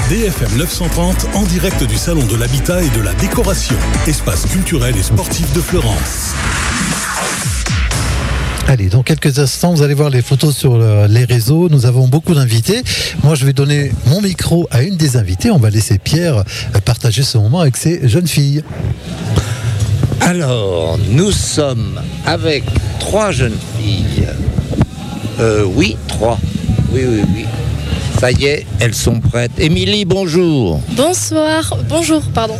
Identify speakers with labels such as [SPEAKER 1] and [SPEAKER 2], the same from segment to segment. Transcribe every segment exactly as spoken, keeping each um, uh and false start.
[SPEAKER 1] D F M neuf cent trente en direct du Salon de l'Habitat et de la Décoration, espace culturel et sportif de Fleurance.
[SPEAKER 2] Allez, dans quelques instants, vous allez voir les photos sur les réseaux. Nous avons beaucoup d'invités. Moi, je vais donner mon micro à une des invitées. On va laisser Pierre partager ce moment avec ses jeunes filles.
[SPEAKER 3] Alors, nous sommes avec trois jeunes filles. Euh, oui, trois. Oui, oui, oui. Ça y est, elles sont prêtes. Émilie, bonjour.
[SPEAKER 4] Bonsoir. Bonjour, pardon.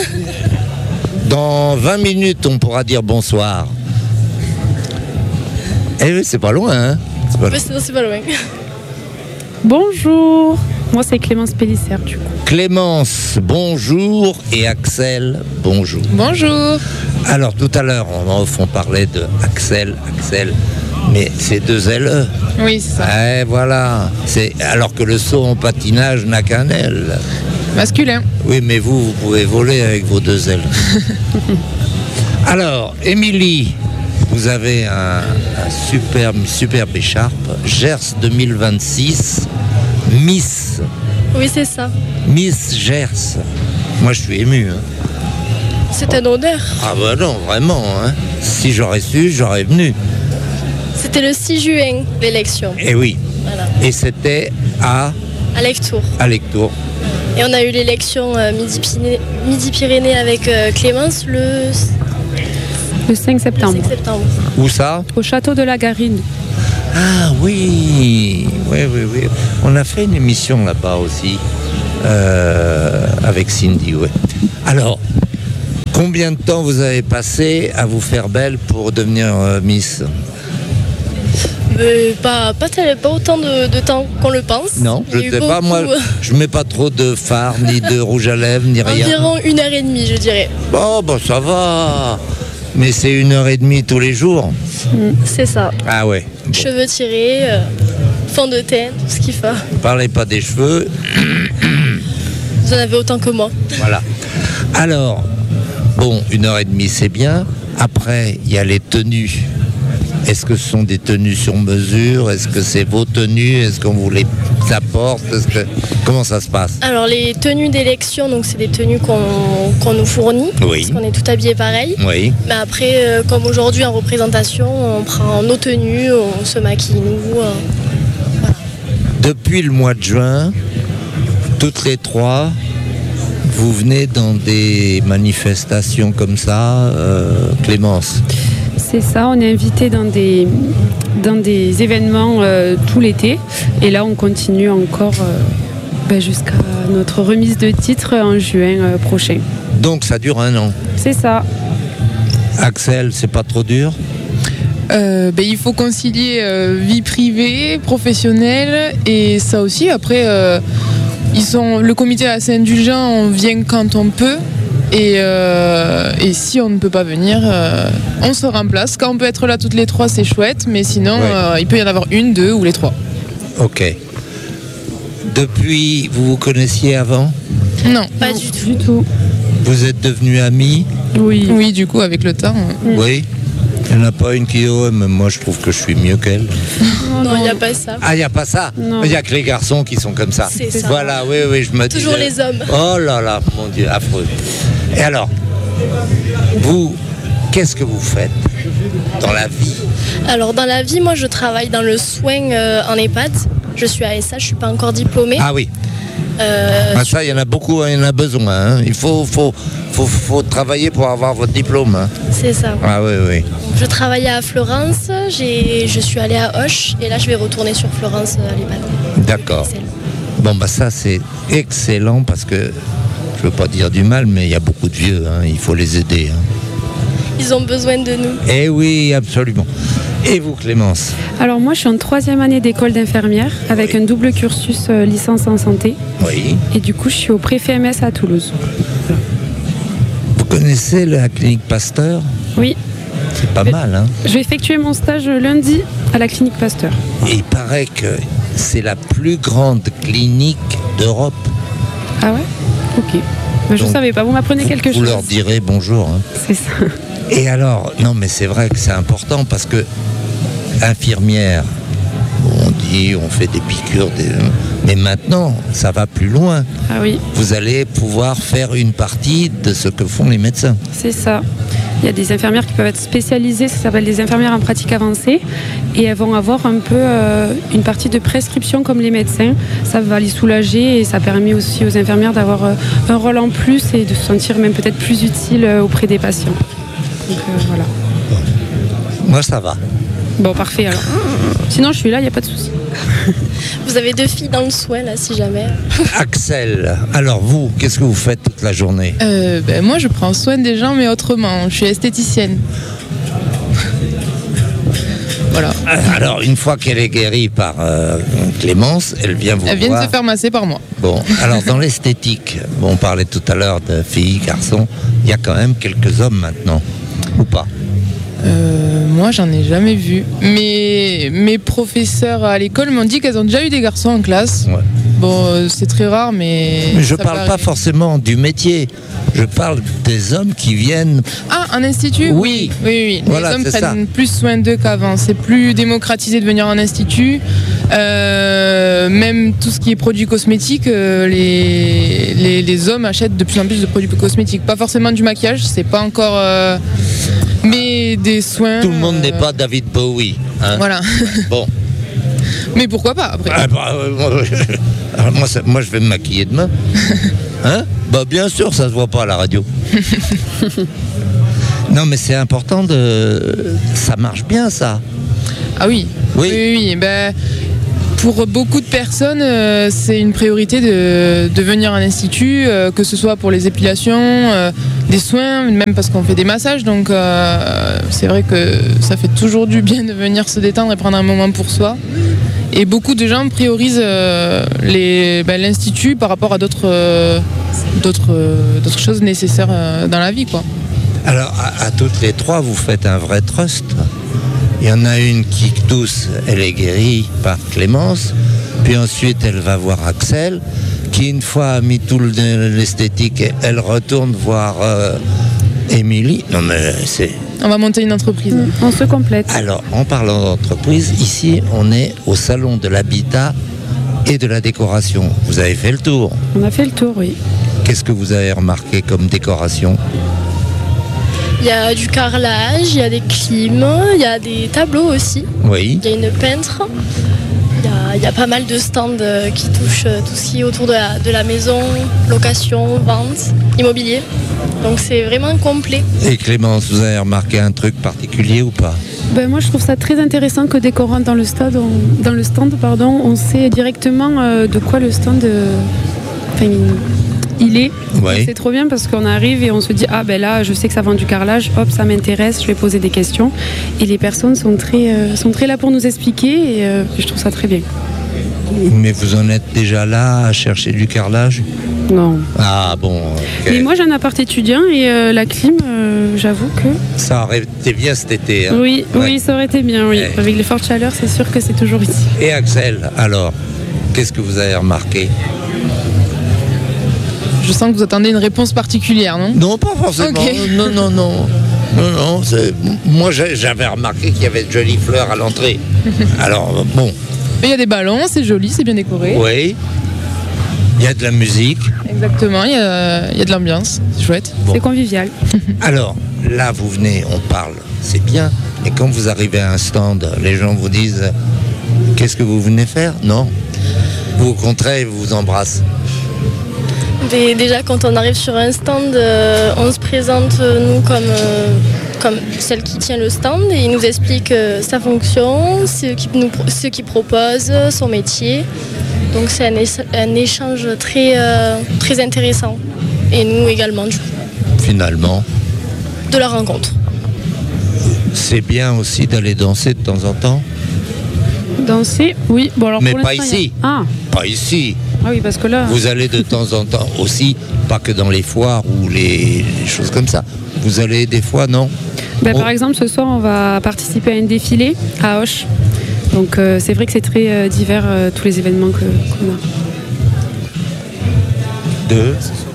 [SPEAKER 3] Dans vingt minutes, on pourra dire bonsoir. Eh oui, c'est pas loin, hein c'est pas,
[SPEAKER 4] oui, c'est, c'est pas loin.
[SPEAKER 5] Bonjour. Moi, c'est Clémence Pélissère, du coup.
[SPEAKER 3] Clémence, bonjour. Et Axel, bonjour.
[SPEAKER 4] Bonjour.
[SPEAKER 3] Alors, tout à l'heure, on, on parlait de Axel, Axel. Mais c'est deux L E.
[SPEAKER 4] Oui, c'est ça.
[SPEAKER 3] Eh, voilà. C'est, alors que le saut en patinage n'a qu'un L.
[SPEAKER 4] Masculin.
[SPEAKER 3] Oui, mais vous, vous pouvez voler avec vos deux L. Alors, Émilie, vous avez un, un superbe, superbe écharpe. Gers deux mille vingt-six, Miss.
[SPEAKER 4] Oui, c'est ça.
[SPEAKER 3] Miss Gers. Moi, je suis ému. Hein.
[SPEAKER 4] C'est un honneur.
[SPEAKER 3] Ah bah non, vraiment. Hein. Si j'aurais su, j'aurais venu.
[SPEAKER 4] C'était le six juin, l'élection.
[SPEAKER 3] Et oui.
[SPEAKER 4] Voilà.
[SPEAKER 3] Et c'était à
[SPEAKER 4] À Lectour.
[SPEAKER 3] À Lectour.
[SPEAKER 4] Et on a eu l'élection euh, Midi-Pyrénées, Midi-Pyrénées avec euh, Clémence le...
[SPEAKER 5] Le cinq septembre.
[SPEAKER 4] Le cinq septembre.
[SPEAKER 3] Où ça?
[SPEAKER 5] Au château de la Garine.
[SPEAKER 3] Ah oui, oui, oui, oui. On a fait une émission là-bas aussi, euh, avec Cindy, ouais. Alors, combien de temps vous avez passé à vous faire belle pour devenir euh, Miss?
[SPEAKER 4] Mais pas, pas, tel, pas autant de, de temps qu'on le pense.
[SPEAKER 3] Non, je ne sais pas. Moi, je mets pas trop de fard, ni de rouge à lèvres, ni rien.
[SPEAKER 4] Environ une heure et demie, je dirais.
[SPEAKER 3] Bon, bon, ça va. Mais c'est une heure et demie tous les jours.
[SPEAKER 4] C'est ça.
[SPEAKER 3] Ah ouais. Bon.
[SPEAKER 4] Cheveux tirés, euh, fond de teint, tout ce qu'il faut.
[SPEAKER 3] Ne parlez pas des cheveux.
[SPEAKER 4] Vous en avez autant que moi.
[SPEAKER 3] Voilà. Alors, bon, une heure et demie, c'est bien. Après, il y a les tenues. Est-ce que ce sont des tenues sur mesure? Est-ce que c'est vos tenues? Est-ce qu'on vous les apporte? Est-ce que... Comment ça se passe?
[SPEAKER 4] Alors les tenues d'élection, donc c'est des tenues qu'on, qu'on nous fournit,
[SPEAKER 3] oui.
[SPEAKER 4] Parce qu'on est tout habillés pareil.
[SPEAKER 3] Oui.
[SPEAKER 4] Mais après, euh, comme aujourd'hui en représentation, on prend nos tenues, on se maquille nous. Euh, voilà.
[SPEAKER 3] Depuis le mois de juin, toutes les trois, vous venez dans des manifestations comme ça, euh, Clémence?
[SPEAKER 5] C'est ça, on est invité dans des, dans des événements euh, tout l'été. Et là, on continue encore euh, ben, jusqu'à notre remise de titre en juin euh, prochain.
[SPEAKER 3] Donc ça dure un an?
[SPEAKER 5] C'est ça.
[SPEAKER 3] Axel, c'est pas trop dur?
[SPEAKER 6] Euh, ben, il faut concilier euh, vie privée, professionnelle et ça aussi. Après, euh, ils sont, le comité est assez indulgent, on vient quand on peut. Et, euh, et si on ne peut pas venir, euh, on se remplace. Quand on peut être là toutes les trois, c'est chouette, mais sinon, ouais. euh, il peut y en avoir une, deux ou les trois.
[SPEAKER 3] Ok. Depuis, vous vous connaissiez avant?
[SPEAKER 6] Non.
[SPEAKER 4] Pas
[SPEAKER 5] non,
[SPEAKER 4] du tout.
[SPEAKER 5] du tout.
[SPEAKER 3] Vous êtes devenus amis?
[SPEAKER 5] Oui.
[SPEAKER 6] Oui, du coup, avec le temps.
[SPEAKER 5] Mm.
[SPEAKER 3] Oui. Il n'y en a pas une qui dit oh, mais moi je trouve que je suis mieux qu'elle.
[SPEAKER 4] Non, il n'y a pas ça.
[SPEAKER 3] Ah, il n'y a pas ça? Il n'y a que les garçons qui sont comme ça.
[SPEAKER 4] C'est ça.
[SPEAKER 3] Voilà, oui, oui, je me dis.
[SPEAKER 4] Toujours les hommes.
[SPEAKER 3] Oh là là, mon Dieu, affreux. Et alors, vous, qu'est-ce que vous faites dans la vie?
[SPEAKER 4] Alors, dans la vie, moi, je travaille dans le soin euh, en EHPAD. Je suis A S H, je ne suis pas encore diplômée.
[SPEAKER 3] Ah oui.
[SPEAKER 4] Euh,
[SPEAKER 3] ah, ça, il y en a beaucoup, il y en a besoin. Hein. Il faut, faut, faut, faut travailler pour avoir votre diplôme. Hein.
[SPEAKER 4] C'est ça.
[SPEAKER 3] Ah oui, oui.
[SPEAKER 4] Je travaillais à Fleurance, j'ai, je suis allée à Auch et là, je vais retourner sur Fleurance à l'EHPAD.
[SPEAKER 3] D'accord. Bon, bah ça, c'est excellent parce que, je ne veux pas dire du mal, mais il y a beaucoup de vieux. Hein. Il faut les aider. Hein.
[SPEAKER 4] Ils ont besoin de nous.
[SPEAKER 3] Eh oui, absolument. Et vous, Clémence?
[SPEAKER 5] Alors moi, je suis en troisième année d'école d'infirmière avec oui. un double cursus euh, licence en santé.
[SPEAKER 3] Oui.
[SPEAKER 5] Et du coup, je suis au Préfet M S à Toulouse.
[SPEAKER 3] Vous connaissez la clinique Pasteur?
[SPEAKER 5] Oui.
[SPEAKER 3] C'est pas
[SPEAKER 5] je
[SPEAKER 3] mal, hein?
[SPEAKER 5] Je vais effectuer mon stage lundi à la clinique Pasteur.
[SPEAKER 3] Et il paraît que c'est la plus grande clinique d'Europe.
[SPEAKER 5] Ah ouais? Ok. Ben, je ne savais pas, vous m'apprenez
[SPEAKER 3] vous,
[SPEAKER 5] quelque
[SPEAKER 3] vous
[SPEAKER 5] chose.
[SPEAKER 3] Vous leur direz bonjour. Hein.
[SPEAKER 5] C'est ça.
[SPEAKER 3] Et alors, non mais c'est vrai que c'est important parce que infirmière, on dit, on fait des piqûres, des... Mais maintenant, ça va plus loin.
[SPEAKER 5] Ah oui,
[SPEAKER 3] Vous allez pouvoir faire une partie de ce que font les médecins.
[SPEAKER 5] c'est ça. Il y a des infirmières qui peuvent être spécialisées, ça s'appelle des infirmières en pratique avancée, et elles vont avoir un peu euh, une partie de prescription comme les médecins. Ça va les soulager et ça permet aussi aux infirmières d'avoir euh, un rôle en plus et de se sentir même peut-être plus utile euh, auprès des patients. Donc euh, voilà.
[SPEAKER 3] Moi, ça va.
[SPEAKER 5] Bon, parfait alors. Sinon, je suis là, il n'y a pas de souci.
[SPEAKER 4] Vous avez deux filles dans le soin, là, si jamais.
[SPEAKER 3] Axel, alors vous, qu'est-ce que vous faites toute la journée?
[SPEAKER 6] Euh, ben, moi, je prends soin des gens, mais autrement. Je suis esthéticienne. Voilà.
[SPEAKER 3] Alors, une fois qu'elle est guérie par euh, Clémence, elle vient vous
[SPEAKER 6] Elle vient
[SPEAKER 3] voir.
[SPEAKER 6] de se faire masser par moi.
[SPEAKER 3] Bon, alors dans l'esthétique, bon, on parlait tout à l'heure de filles, garçons, il y a quand même quelques hommes maintenant, ou pas?
[SPEAKER 6] Euh, moi, j'en ai jamais vu. Mais mes professeurs à l'école m'ont dit qu'elles ont déjà eu des garçons en classe.
[SPEAKER 3] Ouais.
[SPEAKER 6] Bon, euh, c'est très rare, mais.
[SPEAKER 3] Mais je
[SPEAKER 6] ça
[SPEAKER 3] parle
[SPEAKER 6] paraît.
[SPEAKER 3] pas forcément du métier, je parle des hommes qui viennent.
[SPEAKER 6] Ah, un institut?
[SPEAKER 3] Oui.
[SPEAKER 6] Oui, oui, oui.
[SPEAKER 3] Voilà,
[SPEAKER 6] Les hommes
[SPEAKER 3] c'est
[SPEAKER 6] prennent plus soin d'eux qu'avant. C'est plus démocratisé de venir en institut. Euh, même tout ce qui est produits cosmétiques, euh, les, les, les hommes achètent de plus en plus de produits cosmétiques. Pas forcément du maquillage, c'est pas encore. Euh, mais des soins.
[SPEAKER 3] Tout le monde
[SPEAKER 6] euh,
[SPEAKER 3] n'est pas David Bowie. Hein.
[SPEAKER 6] Voilà.
[SPEAKER 3] Bon.
[SPEAKER 6] Mais pourquoi pas après?
[SPEAKER 3] Ah, bah, euh, moi, alors, moi, ça- moi, je vais me maquiller demain. Hein? Bah, bien sûr, ça se voit pas à la radio. Non, mais c'est important de. Ça marche bien, ça.
[SPEAKER 6] Ah oui.
[SPEAKER 3] Oui.
[SPEAKER 6] Oui, oui. Ben, pour beaucoup de personnes, euh, c'est une priorité de, de venir à l'institut, euh, que ce soit pour les épilations, euh, des soins, même parce qu'on fait des massages. Donc euh, c'est vrai que ça fait toujours du bien de venir se détendre et prendre un moment pour soi. Et beaucoup de gens priorisent euh, les, ben, l'institut par rapport à d'autres, euh, d'autres, euh, d'autres choses nécessaires euh, dans la vie, quoi.
[SPEAKER 3] Alors, à, à toutes les trois, vous faites un vrai trust. Il y en a une qui tousse, elle est guérie par Clémence. Puis ensuite, elle va voir Axel, qui une fois a mis tout le- l'esthétique, elle retourne voir euh, Émilie. Non, mais c'est.
[SPEAKER 6] On va monter une entreprise.
[SPEAKER 5] On se complète.
[SPEAKER 3] Alors, en parlant d'entreprise, ici, on est au salon de l'habitat et de la décoration. Vous avez fait le tour.
[SPEAKER 5] On a fait le tour, oui.
[SPEAKER 3] Qu'est-ce que vous avez remarqué comme décoration?
[SPEAKER 4] Il y a du carrelage, il y a des clims, il y a des tableaux aussi.
[SPEAKER 3] Oui.
[SPEAKER 4] Il y a une peintre. Il y a, il y a pas mal de stands euh, qui touchent euh, tout ce qui est autour de la, de la maison, location, vente, immobilier. Donc c'est vraiment complet.
[SPEAKER 3] Et Clémence, vous avez remarqué un truc particulier ou pas?
[SPEAKER 5] Ben, moi, je trouve ça très intéressant que dès qu'on rentre dans le, stade, on- dans le stand, pardon, on sait directement euh, de quoi le stand euh, enfin, il est.
[SPEAKER 3] Oui.
[SPEAKER 5] C'est trop bien parce qu'on arrive et on se dit ah ben là, je sais que ça vend du carrelage, hop, ça m'intéresse, je vais poser des questions. Et les personnes sont très, euh, sont très là pour nous expliquer et euh, je trouve ça très bien.
[SPEAKER 3] Mais vous en êtes déjà là à chercher du carrelage?
[SPEAKER 5] Non.
[SPEAKER 3] Ah bon, ok.
[SPEAKER 5] Mais moi, j'ai un appart étudiant et euh, la clim, euh, j'avoue que.
[SPEAKER 3] Ça aurait été bien cet été. hein.
[SPEAKER 5] Oui,
[SPEAKER 3] Ouais.
[SPEAKER 5] oui, ça aurait été bien, oui.
[SPEAKER 3] Ouais.
[SPEAKER 5] Avec les fortes chaleurs, c'est sûr que c'est toujours utile.
[SPEAKER 3] Et Axel, alors, qu'est-ce que vous avez remarqué?
[SPEAKER 6] Je sens que vous attendez une réponse particulière, non?
[SPEAKER 3] Non, pas forcément.
[SPEAKER 6] Ok.
[SPEAKER 3] Non, non, non. Non, non. c'est- Moi, j'ai- j'avais remarqué qu'il y avait de jolies fleurs à l'entrée. Alors, bon,
[SPEAKER 6] Il y a des ballons, c'est joli, c'est bien décoré.
[SPEAKER 3] oui. Il y a de la musique.
[SPEAKER 6] Exactement, il y a, il y a de l'ambiance, c'est chouette.
[SPEAKER 3] Bon.
[SPEAKER 5] C'est convivial.
[SPEAKER 3] Alors, là, vous venez, on parle, c'est bien. Et quand vous arrivez à un stand, les gens vous disent qu'est-ce que vous venez faire? Non. Vous, au contraire, ils vous embrassent.
[SPEAKER 4] Dé- Déjà, quand on arrive sur un stand, euh, on se présente, euh, nous, comme, euh, comme celle qui tient le stand et il nous explique euh, sa fonction, ce qu'il nous pro- ce qu'il propose, son métier. Donc, c'est un, écha- un échange très, euh, très intéressant. Et nous également, du coup,
[SPEAKER 3] Finalement,
[SPEAKER 4] de la rencontre.
[SPEAKER 3] c'est bien aussi d'aller danser de temps en temps.
[SPEAKER 5] Danser, oui. Bon, alors
[SPEAKER 3] Mais
[SPEAKER 5] pour
[SPEAKER 3] pas
[SPEAKER 5] l'instant, il y a-
[SPEAKER 3] ici.
[SPEAKER 5] Ah,
[SPEAKER 3] Pas ici.
[SPEAKER 5] ah oui, parce que là.
[SPEAKER 3] Vous allez de temps en temps aussi, pas que dans les foires ou les, les choses comme ça. Vous allez des fois, non?
[SPEAKER 5] Ben,
[SPEAKER 3] Oh.
[SPEAKER 5] Par exemple, ce soir, on va participer à un défilé à Auch. Donc, euh, c'est vrai que c'est très euh, divers, euh, tous les événements que- qu'on a.
[SPEAKER 3] Deux.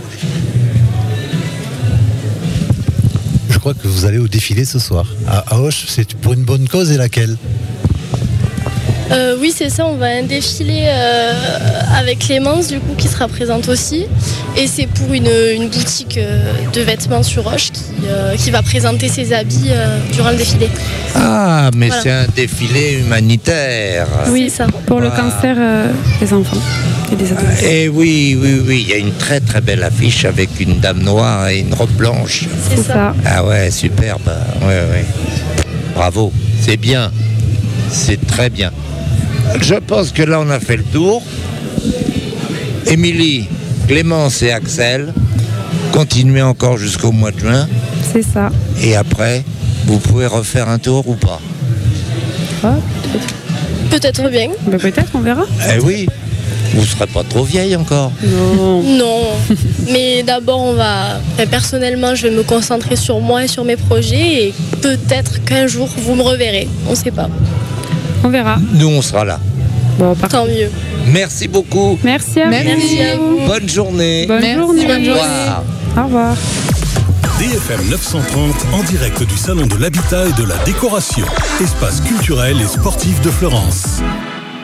[SPEAKER 2] Je crois que vous allez au défilé ce soir. À, à Auch, c'est pour une bonne cause et laquelle?
[SPEAKER 4] Euh, oui, c'est ça, on va à un défilé euh, avec Clémence, du coup, qui sera présente aussi. Et c'est pour une, une boutique euh, de vêtements sur Roche qui, euh, qui va présenter ses habits euh, durant le défilé.
[SPEAKER 3] Ah, mais
[SPEAKER 4] Voilà.
[SPEAKER 3] c'est un défilé humanitaire.
[SPEAKER 5] Oui,
[SPEAKER 4] C'est ça.
[SPEAKER 5] pour le
[SPEAKER 3] Ah.
[SPEAKER 5] cancer euh, des enfants et des adolescents.
[SPEAKER 3] Et oui, oui, oui, il y a une très très belle affiche avec une dame noire et une robe blanche.
[SPEAKER 4] C'est
[SPEAKER 5] C'est
[SPEAKER 4] ça.
[SPEAKER 5] ça.
[SPEAKER 3] Ah ouais, superbe. Ouais, ouais. Bravo, c'est bien. C'est très bien. Je pense que là, on a fait le tour. Émilie, Clémence et Axel, continuez encore jusqu'au mois de juin.
[SPEAKER 5] C'est ça.
[SPEAKER 3] Et après, vous pouvez refaire un tour ou pas?
[SPEAKER 5] Ah,
[SPEAKER 4] Peut-être bien.
[SPEAKER 5] ben peut-être, on verra.
[SPEAKER 3] Eh oui, vous ne serez pas trop vieille encore.
[SPEAKER 5] Non.
[SPEAKER 4] Non. Mais d'abord, on va. enfin, personnellement, je vais me concentrer sur moi et sur mes projets. Et peut-être qu'un jour, vous me reverrez. On ne sait pas.
[SPEAKER 5] On verra.
[SPEAKER 3] Nous, on sera là.
[SPEAKER 5] Bon, parfait.
[SPEAKER 4] Tant mieux.
[SPEAKER 3] Merci beaucoup.
[SPEAKER 5] Merci à
[SPEAKER 6] Merci.
[SPEAKER 5] vous.
[SPEAKER 4] Merci à vous.
[SPEAKER 3] Bonne journée.
[SPEAKER 5] Bonne
[SPEAKER 6] Merci.
[SPEAKER 5] journée.
[SPEAKER 6] Bonne
[SPEAKER 3] Au
[SPEAKER 6] journée.
[SPEAKER 3] revoir.
[SPEAKER 5] Au revoir.
[SPEAKER 1] D F M neuf cent trente en direct du Salon de l'Habitat et de la Décoration. Espace culturel et sportif de Fleurance.